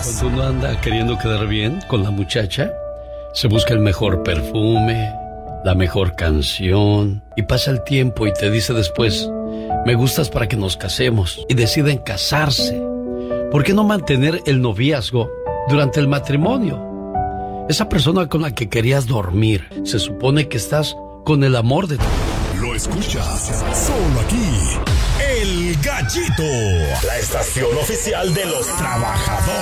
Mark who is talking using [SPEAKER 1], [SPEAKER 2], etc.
[SPEAKER 1] Cuando uno anda queriendo quedar bien con la muchacha, se busca el mejor perfume, la mejor canción, y pasa el tiempo y te dice después, me gustas para que nos casemos, y deciden casarse. ¿Por qué no mantener el noviazgo durante el matrimonio? Esa persona con la que querías dormir, se supone que estás con el amor de tu vida.
[SPEAKER 2] Lo escuchas solo aquí, El Gallito, la estación oficial de los trabajadores.